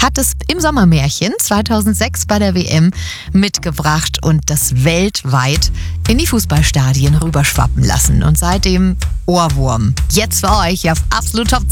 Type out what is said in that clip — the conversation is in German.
hat es im Sommermärchen 2006 bei der WM mitgebracht und das weltweit in die Fußballstadien rüberschwappen lassen. Und seitdem Ohrwurm. Jetzt für euch auf Absolut Top